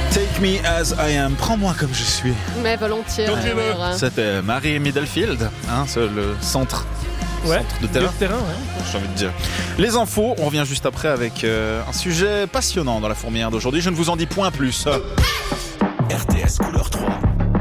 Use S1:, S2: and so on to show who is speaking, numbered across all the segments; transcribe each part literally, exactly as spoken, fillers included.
S1: Take me as I am, prends-moi comme je suis.
S2: Mais volontiers.
S1: Ouais. C'était Mary Middlefield, hein, c'est le centre,
S3: ouais,
S1: centre de terrain,
S3: terrain ouais.
S1: J'ai envie de dire. Les infos, on revient juste après avec euh, un sujet passionnant dans la fourmilière d'aujourd'hui. Je ne vous en dis point plus.
S4: R T S couleur trois.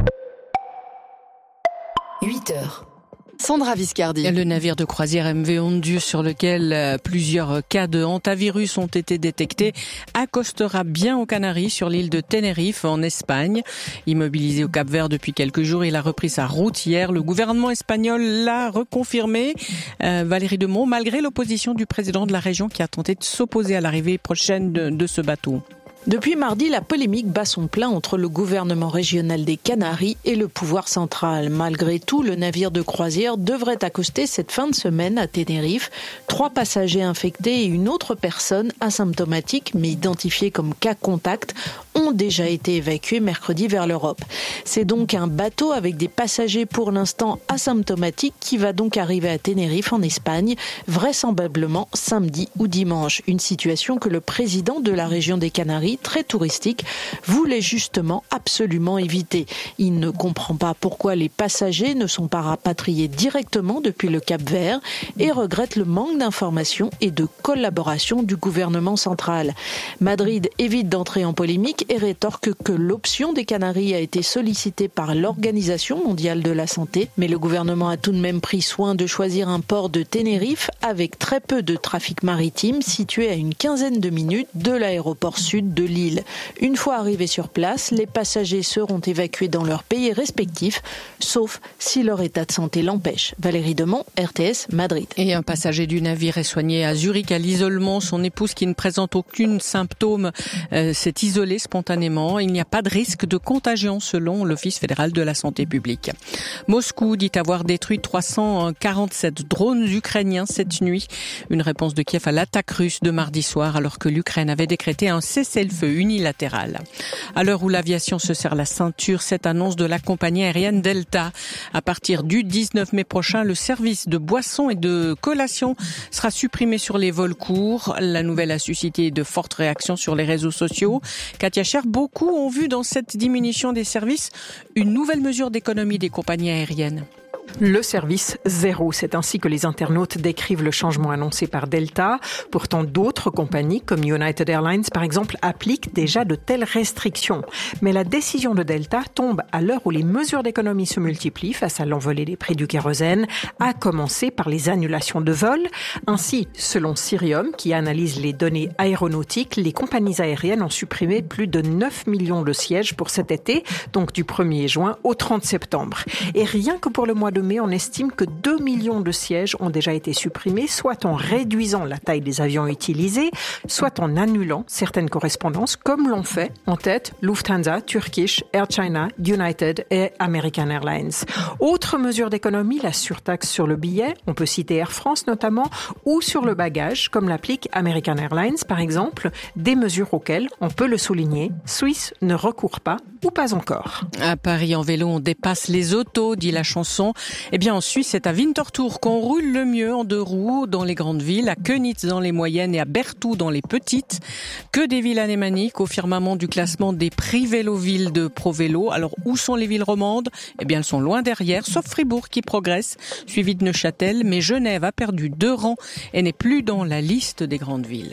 S5: huit heures. Sandra Viscardi.
S6: Le navire de croisière M V Ondius, sur lequel plusieurs cas de hantavirus ont été détectés, accostera bien aux Canaries, sur l'île de Tenerife, en Espagne. Immobilisé au Cap-Vert depuis quelques jours, il a repris sa route hier. Le gouvernement espagnol l'a reconfirmé. Euh, Valérie Demont, malgré l'opposition du président de la région qui a tenté de s'opposer à l'arrivée prochaine de, de ce bateau.
S7: Depuis mardi, la polémique bat son plein entre le gouvernement régional des Canaries et le pouvoir central. Malgré tout, le navire de croisière devrait accoster cette fin de semaine à Tenerife. Trois passagers infectés et une autre personne asymptomatique mais identifiée comme cas contact ont déjà été évacués mercredi vers l'Europe. C'est donc un bateau avec des passagers pour l'instant asymptomatiques qui va donc arriver à Tenerife en Espagne, vraisemblablement samedi ou dimanche. Une situation que le président de la région des Canaries, très touristique, voulait justement absolument éviter. Il ne comprend pas pourquoi les passagers ne sont pas rapatriés directement depuis le Cap-Vert et regrette le manque d'informations et de collaboration du gouvernement central. Madrid évite d'entrer en polémique et rétorque que l'option des Canaries a été sollicitée par l'Organisation mondiale de la santé, mais le gouvernement a tout de même pris soin de choisir un port de Tenerife avec très peu de trafic maritime, situé à une quinzaine de minutes de l'aéroport sud de l'île. Une fois arrivés sur place, les passagers seront évacués dans leur pays respectif, sauf si leur état de santé l'empêche. Valérie Demont, R T S, Madrid.
S6: Et un passager du navire est soigné à Zurich à l'isolement. Son épouse, qui ne présente aucun symptôme, euh, s'est isolée spontanément. Il n'y a pas de risque de contagion selon l'Office fédéral de la santé publique. Moscou dit avoir détruit trois cent quarante-sept drones ukrainiens cette nuit. Une réponse de Kiev à l'attaque russe de mardi soir, alors que l'Ukraine avait décrété un cessez-le-feu unilatéral. À l'heure où l'aviation se serre la ceinture, cette annonce de la compagnie aérienne Delta. À partir du dix-neuf mai prochain, le service de boissons et de collations sera supprimé sur les vols courts. La nouvelle a suscité de fortes réactions sur les réseaux sociaux. Katia Cher, beaucoup ont vu dans cette diminution des services une nouvelle mesure d'économie des compagnies aériennes.
S8: Le service zéro, c'est ainsi que les internautes décrivent le changement annoncé par Delta. Pourtant, d'autres compagnies, comme United Airlines par exemple, appliquent déjà de telles restrictions. Mais la décision de Delta tombe à l'heure où les mesures d'économie se multiplient face à l'envolée des prix du kérosène, à commencer par les annulations de vols. Ainsi, selon Cirium, qui analyse les données aéronautiques, les compagnies aériennes ont supprimé plus de neuf millions de sièges pour cet été, donc du premier juin au trente septembre. Et rien que pour le mois de mai, on estime que deux millions de sièges ont déjà été supprimés, soit en réduisant la taille des avions utilisés, soit en annulant certaines correspondances, comme l'ont fait en tête Lufthansa, Turkish, Air China, United et American Airlines. Autre mesure d'économie, la surtaxe sur le billet, on peut citer Air France notamment, ou sur le bagage, comme l'applique American Airlines par exemple, des mesures auxquelles, on peut le souligner, Swiss ne recourt pas ou pas encore.
S6: À Paris, en vélo, on dépasse les autos, dit la chanson. Eh bien, en Suisse, c'est à Winterthur qu'on roule le mieux en deux roues dans les grandes villes, à Könitz dans les moyennes et à Berthoud dans les petites. Que des villes alémaniques au firmament du classement des prix vélo-villes de ProVélo. Alors, où sont les villes romandes ? Eh bien, elles sont loin derrière, sauf Fribourg qui progresse, suivi de Neuchâtel. Mais Genève a perdu deux rangs et n'est plus dans la liste des grandes villes.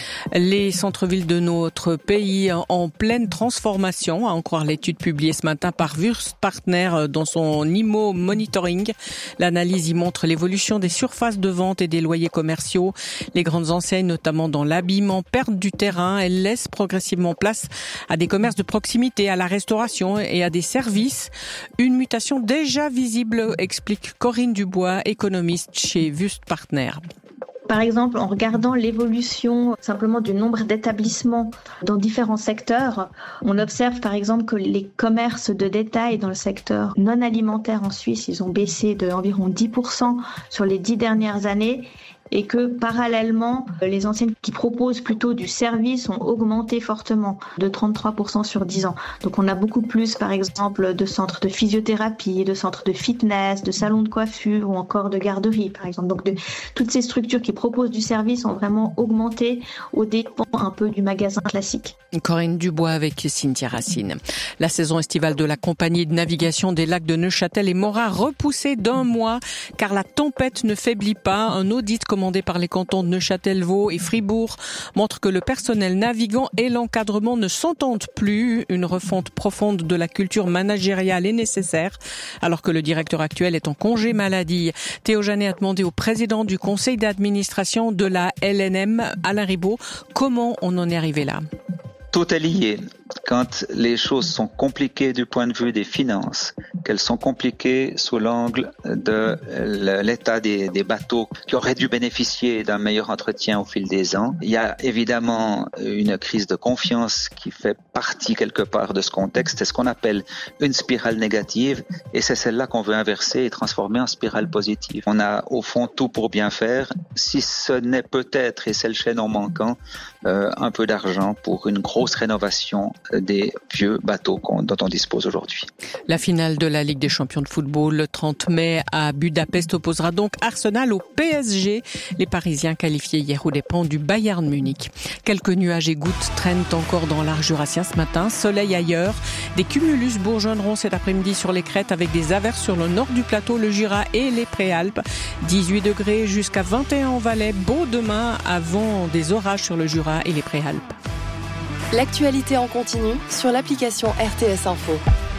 S6: Les centres-villes de notre pays en pleine transformation, à en croire l'étude publiée ce matin par Wurst Partner dans son I M O Monitoring. L'analyse y montre l'évolution des surfaces de vente et des loyers commerciaux. Les grandes enseignes, notamment dans l'habillement, perdent du terrain. Elles laissent progressivement place à des commerces de proximité, à la restauration et à des services. Une mutation déjà visible, explique Corinne Dubois, économiste chez Wurst Partner.
S9: Par exemple, en regardant l'évolution simplement du nombre d'établissements dans différents secteurs, on observe par exemple que les commerces de détail dans le secteur non alimentaire en Suisse, ils ont baissé de environ dix pour cent sur les dix dernières années. et que parallèlement, les enseignes qui proposent plutôt du service ont augmenté fortement de trente-trois pour cent sur dix ans. Donc on a beaucoup plus, par exemple, de centres de physiothérapie, de centres de fitness, de salons de coiffure ou encore de garderie, par exemple. Donc de, toutes ces structures qui proposent du service ont vraiment augmenté au dépens un peu du magasin classique.
S6: Corinne Dubois avec Cynthia Racine. La saison estivale de la compagnie de navigation des lacs de Neuchâtel et Morat repoussée d'un mois car la tempête ne faiblit pas. Un audit commandé par les cantons de Neuchâtel-Vaud et Fribourg montre que le personnel navigant et l'encadrement ne s'entendent plus. Une refonte profonde de la culture managériale est nécessaire alors que le directeur actuel est en congé maladie. Théo Janet a demandé au président du conseil d'administration de la L N M, Alain Ribaud, comment on en est arrivé là.
S2: Tout est lié. Quand les choses sont compliquées du point de vue des finances, qu'elles sont compliquées sous l'angle de l'état des, des bateaux qui auraient dû bénéficier d'un meilleur entretien au fil des ans, il y a évidemment une crise de confiance qui fait partie quelque part de ce contexte. C'est ce qu'on appelle une spirale négative et c'est celle-là qu'on veut inverser et transformer en spirale positive. On a au fond tout pour bien faire, si ce n'est peut-être, et c'est le chaînon manquant, euh, un peu d'argent pour une grosse rénovation des vieux bateaux dont on dispose aujourd'hui.
S6: La finale de la Ligue des champions de football le trente mai à Budapest opposera donc Arsenal au P S G. Les Parisiens qualifiés hier aux dépens du Bayern Munich. Quelques nuages et gouttes traînent encore dans l'Arc jurassien ce matin. Soleil ailleurs. Des cumulus bourgeonneront cet après-midi sur les crêtes avec des averses sur le nord du plateau, le Jura et les Préalpes. dix-huit degrés jusqu'à vingt et un en Valais. Beau demain avant des orages sur le Jura et les Préalpes.
S5: L'actualité en continu sur l'application R T S Info.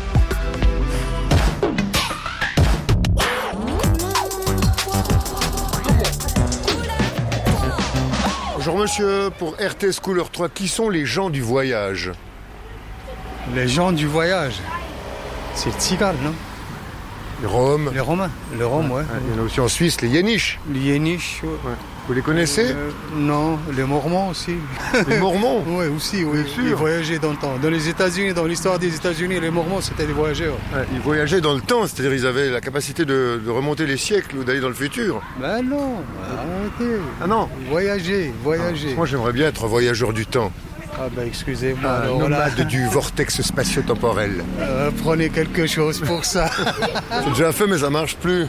S3: Bonjour monsieur, pour R T S Couleur trois, qui sont les gens du voyage?
S10: Les gens du voyage, c'est le Cigale, non?
S3: Les Roms.
S10: Les Romains, les Roms, ouais. ouais.
S3: Il y en a aussi en Suisse, les Yéniches.
S10: Les Yéniches, ouais.
S3: Vous les connaissez?
S10: euh, Non, les Mormons aussi.
S3: Les Mormons?
S10: Oui, aussi, oui.
S3: Bien sûr.
S10: Ils voyageaient dans le temps. Dans les États-Unis, dans l'histoire des États-Unis, les Mormons, c'était des voyageurs.
S3: Ouais, ils voyageaient dans le temps, c'est-à-dire ils avaient la capacité de, de remonter les siècles ou d'aller dans le futur.
S10: Ben non, arrêtez.
S3: Ah non?
S10: Voyager, voyager.
S3: Ah, moi j'aimerais bien être voyageur du temps.
S10: Ah ben excusez-moi.
S3: Un
S10: alors,
S3: nomade
S10: là,
S3: du vortex spatio-temporel.
S10: euh, prenez quelque chose pour ça.
S3: C'est déjà fait mais ça marche plus.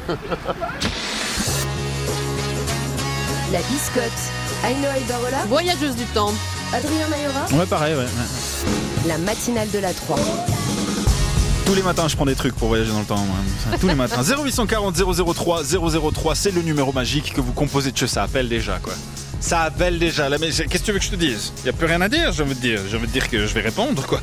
S11: La biscotte. Aïno Aïdarola.
S5: Voyageuse du temps.
S11: Adrien Mayora.
S1: Ouais, pareil, ouais. ouais.
S11: La matinale de la trois.
S1: Tous les matins, je prends des trucs pour voyager dans le temps. Moi. Tous les matins. zéro huit cent quarante zéro zéro trois zéro zéro trois, c'est le numéro magique que vous composez de ça appelle déjà, quoi. Ça appelle déjà. Là, mais qu'est-ce que tu veux que je te dise? Il n'y a plus rien à dire, je veux te dire. Je veux te dire que je vais répondre, quoi.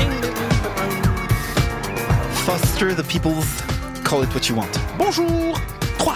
S1: Foster the people, call it what you want. Bonjour.